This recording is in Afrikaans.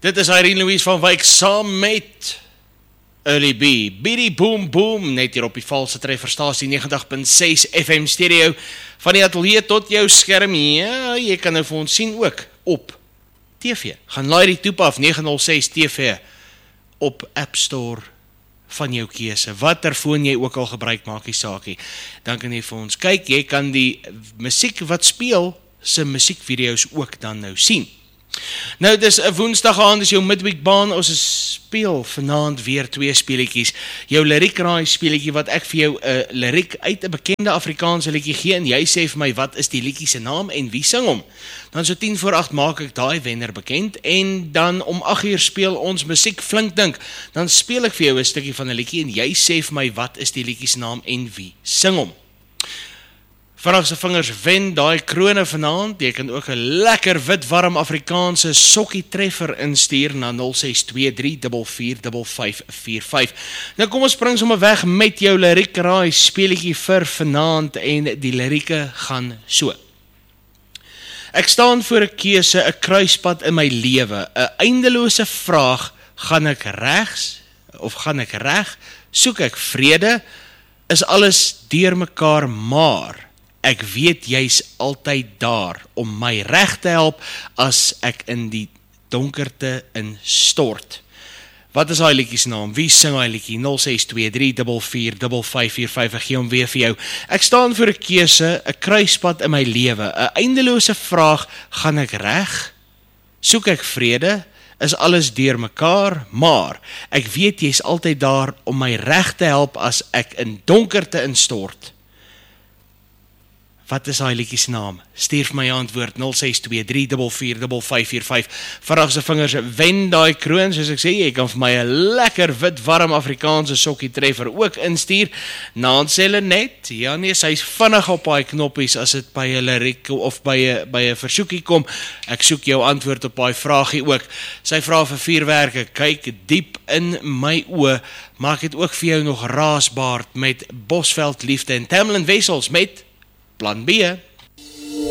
Dit is Irene Louise van Wyk saam met Early B. Biddy Boom Boom, net hier op die valse trefferstasie 90.6 FM stereo. Van die atelier tot jou skerm, ja, jy kan nou vir ons sien ook op TV. Gaan laai die toep af, 906 TV, op App Store van jou keuse. Wat telefoon jy ook al gebruik, maak die saakie. Dan kan jy vir ons kyk, jy kan die musiek wat speel, se musiekvideo's ook dan nou sien. Nou, dis 'n woensdag aand, dis jou midweek baan, ons speel vanaand weer 2 speletjies. Jou liriekraai speletjie wat ek vir jou 'n liriek uit 'n bekende Afrikaanse liedjie gee en jy sê vir my wat is die liedjie se naam en wie sing hom. Dan so 10:08 maak ek daai wenner bekend en dan om 8:00 speel ons musiek flink dink. Dan speel ek vir jou 'n stukkie van 'n liedjie en jy sê vir my wat is die liedjie se naam en wie sing hom. Vanaf se vingers wen daai krone vanaand. Jy kan ook 'n lekker wit warm Afrikaanse sokkie treffer instuur na 0623445545. Nou kom ons spring sommer weg met jou liriekraai speletjie vir vanaand en die lirieke gaan so. Ek staan voor 'n keuse, 'n kruispunt in my lewe, 'n eindelose vraag, gaan ek regs of gaan ek reg? Soek ek vrede? Is alles deurmekaar maar ek weet jy's altyd daar om my reg te help as ek in die donkerte instort. Wat is daai liedjie se naam? Wie sing daai liedjie? 0623445545. Ek gee hom weer vir jou. Ek staan voor 'n keuse, 'n kruispunt in my lewe, 'n eindelose vraag, gaan ek reg? Soek ek vrede? Is alles deurmekaar? Maar ek weet jy's altyd daar om my reg te help as ek in donkerte instort. Wat is daai liedjie se naam? Stuur vir my antwoord 0623445545. Vandag se vingers wen daai kroon, soos ek sê, jy kan vir my 'n lekker wit warm Afrikaanse sokkie treffer ook instuur. Naand sê Lenet, ja nee, sy's vinnig op daai knoppies as dit by 'n liriek of by 'n versoekie kom. Ek soek jou antwoord op daai vraagie ook. Sy vra vir vuurwerke, kyk diep in my oë, maak dit ook vir jou nog raasbaard met Bosveld Liefde en Tamlin Wessels met Plan B.